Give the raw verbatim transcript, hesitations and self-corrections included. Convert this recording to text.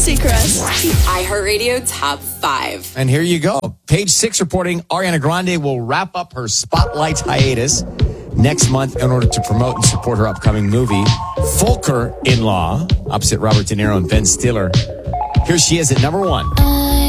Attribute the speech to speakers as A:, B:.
A: Seacrest.
B: iHeartRadio Top five.
C: And here you go. Page six reporting Ariana Grande will wrap up her Spotlight hiatus next month in order to promote and support her upcoming movie, Folker-in-Law, opposite Robert De Niro and Ben Stiller. Here she is at number one.
D: I